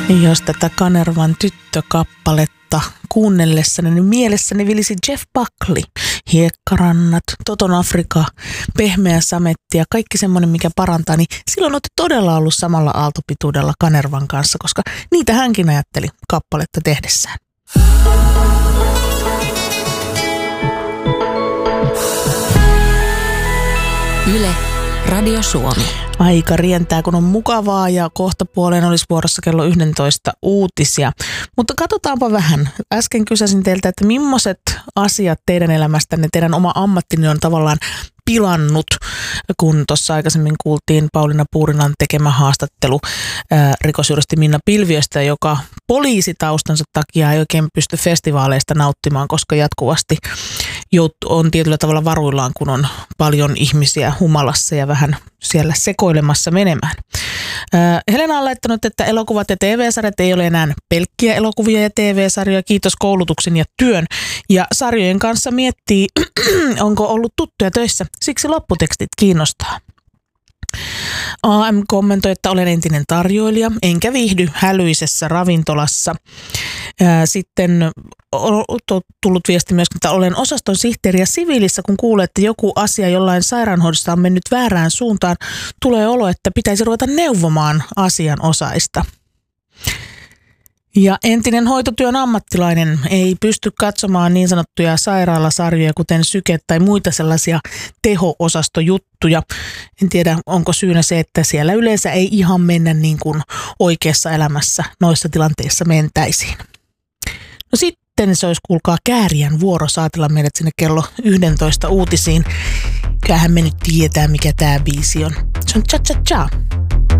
Jos tätä Kanervan tyttökappaletta kuunnellessani, niin mielessäni vilisi Jeff Buckley, Hiekkarannat, Toton Afrika, Pehmeä sametti ja kaikki semmoinen, mikä parantaa, niin silloin olette todella ollut samalla aaltopituudella Kanervan kanssa, koska niitä hänkin ajatteli kappaletta tehdessään. Yle, Radio Suomi. Aika rientää, kun on mukavaa ja kohta puoleen olisi vuorossa kello 11 uutisia. Mutta katsotaanpa vähän. Äsken kysäsin teiltä, että millaiset asiat teidän elämästänne, teidän oma ammattini on tavallaan pilannut, kun tuossa aikaisemmin kuultiin Pauliina Puurinan tekemä haastattelu rikosjuristi Minna Pilviöstä, joka poliisitaustansa takia ei oikein pysty festivaaleista nauttimaan, koska jatkuvasti on tietyllä tavalla varuillaan, kun on paljon ihmisiä humalassa ja vähän siellä sekoilemassa menemään. Helena on laittanut, että elokuvat ja TV-sarjat ei ole enää pelkkiä elokuvia ja TV-sarjoja, kiitos koulutuksen ja työn. Ja sarjojen kanssa miettii, onko ollut tuttuja töissä, siksi lopputekstit kiinnostaa. AM kommentoi, että olen entinen tarjoilija, enkä viihdy hälyisessä ravintolassa. Sitten on tullut viesti myös, että olen osaston sihteeri ja siviilissä, kun kuulee, että joku asia jollain sairaanhoidossa on mennyt väärään suuntaan, tulee olo, että pitäisi ruveta neuvomaan asianosaista. Ja entinen hoitotyön ammattilainen ei pysty katsomaan niin sanottuja sairaalasarjoja, kuten Syke tai muita sellaisia teho-osastojuttuja. En tiedä, onko syynä se, että siellä yleensä ei ihan mennä niin kuin oikeassa elämässä noissa tilanteissa mentäisiin. No sitten se olisi, kuulkaa, Kääriän vuoro saatella meidät sinne kello 11 uutisiin. Kyllähän me nyt tietää, mikä tämä biisi on. Se on Cha Cha Cha.